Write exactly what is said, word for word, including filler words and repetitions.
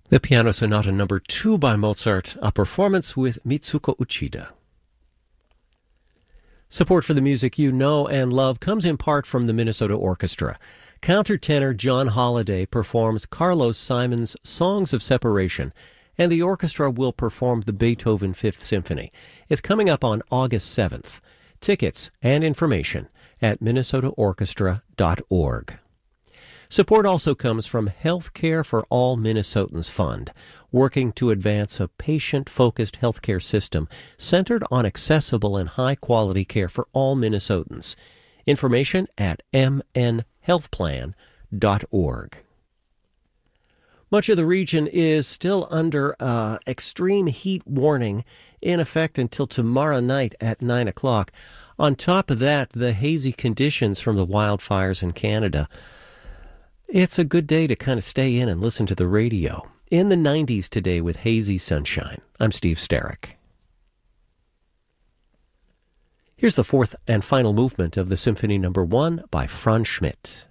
The Piano Sonata Number two by Mozart, a performance with Mitsuko Uchida. Support for the music you know and love comes in part from the Minnesota Orchestra. Countertenor John Holliday performs Carlos Simon's Songs of Separation, and the orchestra will perform the Beethoven Fifth Symphony. It's coming up on August seventh. Tickets and information at minnesota orchestra dot org. Support also comes from Healthcare for All Minnesotans Fund, working to advance a patient-focused healthcare system centered on accessible and high-quality care for all Minnesotans. Information at m n health plan dot org. Much of the region is still under uh, extreme heat warning in effect until tomorrow night at nine o'clock. On top of that, the hazy conditions from the wildfires in Canada. It's a good day to kind of stay in and listen to the radio. In the nineties today with hazy sunshine. I'm Steve Starrick. Here's the fourth and final movement of the Symphony Number one by Franz Schmidt.